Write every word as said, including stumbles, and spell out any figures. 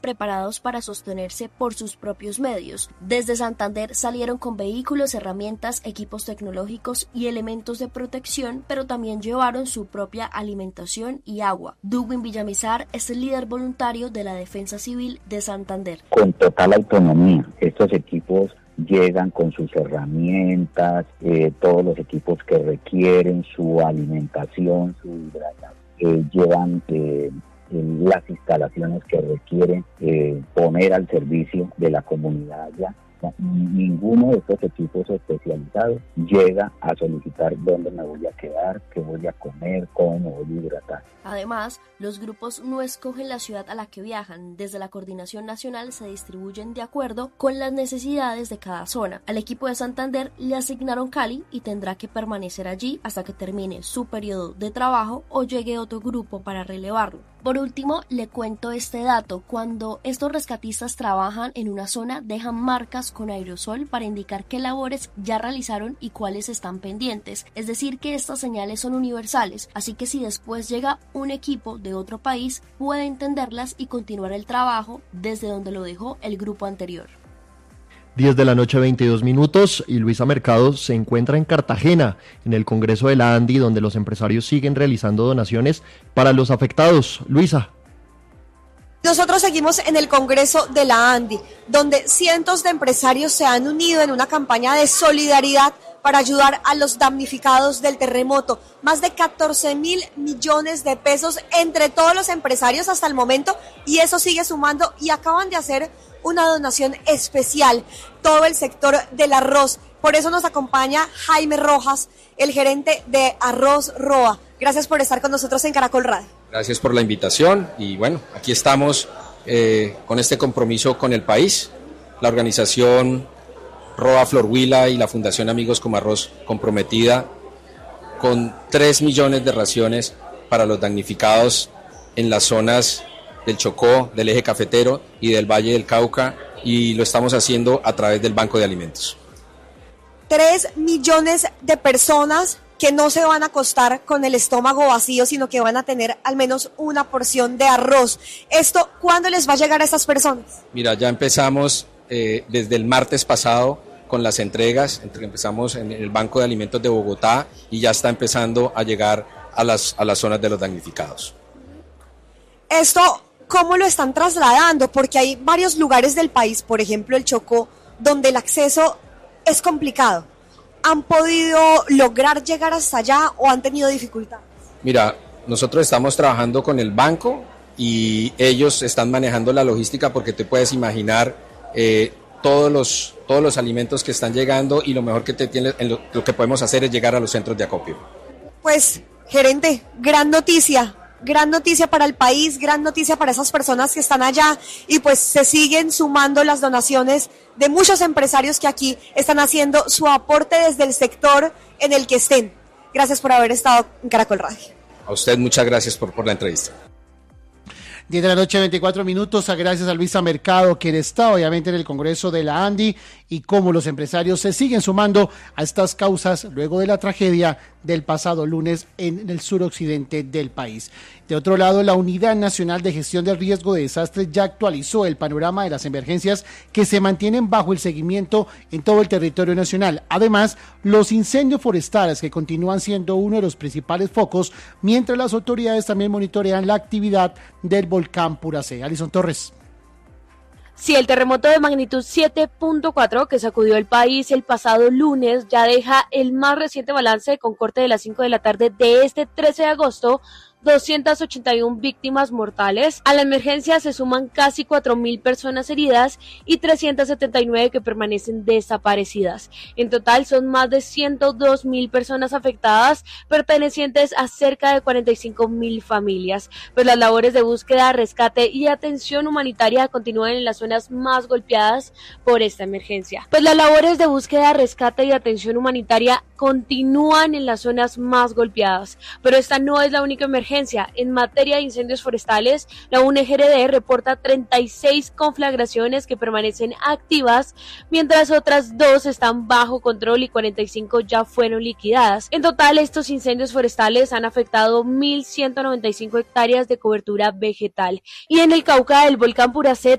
preparados para sostenerse por sus propios medios. Desde Santander salieron con vehículos, herramientas, equipos tecnológicos y elementos de protección, pero también llevaron su propia alimentación y agua. Dugwin Villamizar es el líder voluntario de la Defensa Civil de Santander. Con total autonomía, estos equipos llegan con sus herramientas, eh, todos los equipos que requieren, su alimentación, su hidratación, eh, llevan eh, las instalaciones que requieren eh, poner al servicio de la comunidad allá. Ninguno de estos equipos especializados llega a solicitar dónde me voy a quedar, qué voy a comer, cómo me voy a hidratar. Además, los grupos no escogen la ciudad a la que viajan. Desde la Coordinación Nacional se distribuyen de acuerdo con las necesidades de cada zona. Al equipo de Santander le asignaron Cali y tendrá que permanecer allí hasta que termine su periodo de trabajo o llegue otro grupo para relevarlo. Por último, le cuento este dato. Cuando estos rescatistas trabajan en una zona, dejan marcas con aerosol para indicar qué labores ya realizaron y cuáles están pendientes. Es decir, que estas señales son universales, así que si después llega un equipo de otro país, puede entenderlas y continuar el trabajo desde donde lo dejó el grupo anterior. diez de la noche, veintidós minutos, y Luisa Mercado se encuentra en Cartagena, en el Congreso de la ANDI, donde los empresarios siguen realizando donaciones para los afectados. Luisa. Nosotros seguimos en el Congreso de la ANDI, donde cientos de empresarios se han unido en una campaña de solidaridad para ayudar a los damnificados del terremoto. Más de catorce mil millones de pesos entre todos los empresarios hasta el momento, y eso sigue sumando, y acaban de hacer una donación especial, todo el sector del arroz. Por eso nos acompaña Jaime Rojas, el gerente de Arroz Roa. Gracias por estar con nosotros en Caracol Radio. Gracias por la invitación y bueno, aquí estamos eh, con este compromiso con el país. La organización Roa Flor Huila y la Fundación Amigos Como Arroz comprometida con tres millones de raciones para los damnificados en las zonas del Chocó, del eje cafetero y del Valle del Cauca, y lo estamos haciendo a través del Banco de Alimentos. Tres millones de personas que no se van a acostar con el estómago vacío, sino que van a tener al menos una porción de arroz. ¿Esto cuándo les va a llegar a estas personas? Mira, ya empezamos eh, desde el martes pasado con las entregas. Empezamos en el Banco de Alimentos de Bogotá y ya está empezando a llegar a las, a las zonas de los damnificados. Esto, ¿cómo lo están trasladando? Porque hay varios lugares del país, por ejemplo el Chocó, donde el acceso es complicado. ¿Han podido lograr llegar hasta allá o han tenido dificultades? Mira, nosotros estamos trabajando con el banco y ellos están manejando la logística, porque te puedes imaginar eh, todos los todos los alimentos que están llegando, y lo mejor que te tiene, lo, lo que podemos hacer es llegar a los centros de acopio. Pues, gerente, gran noticia. Gran noticia para el país, gran noticia para esas personas que están allá, y pues se siguen sumando las donaciones de muchos empresarios que aquí están haciendo su aporte desde el sector en el que estén. Gracias por haber estado en Caracol Radio. A usted muchas gracias por, por la entrevista. diez de la noche, veinticuatro minutos, gracias a Luisa Mercado, quien está obviamente en el Congreso de la ANDI, y cómo los empresarios se siguen sumando a estas causas luego de la tragedia del pasado lunes en el suroccidente del país. De otro lado, la Unidad Nacional de Gestión del Riesgo de Desastres ya actualizó el panorama de las emergencias que se mantienen bajo el seguimiento en todo el territorio nacional. Además, los incendios forestales, que continúan siendo uno de los principales focos, mientras las autoridades también monitorean la actividad del volcán Puracé. Alison Torres. Sí, el terremoto de magnitud siete punto cuatro que sacudió el país el pasado lunes ya deja el más reciente balance con corte de las cinco de la tarde de este trece de agosto, doscientas ochenta y una víctimas mortales. A la emergencia se suman casi cuatro mil personas heridas y trescientas setenta y nueve que permanecen desaparecidas. En total son más de ciento dos mil personas afectadas, pertenecientes a cerca de cuarenta y cinco mil familias. Pues las labores de búsqueda, rescate y atención humanitaria continúan en las zonas más golpeadas por esta emergencia. Pues las labores de búsqueda, rescate y atención humanitaria continúan en las zonas más golpeadas, pero esta no es la única emergencia. En materia de incendios forestales, la U N G R D reporta treinta y seis conflagraciones que permanecen activas, mientras otras dos están bajo control y cuarenta y cinco ya fueron liquidadas. En total, estos incendios forestales han afectado mil ciento noventa y cinco hectáreas de cobertura vegetal. Y en el Cauca, el volcán Puracé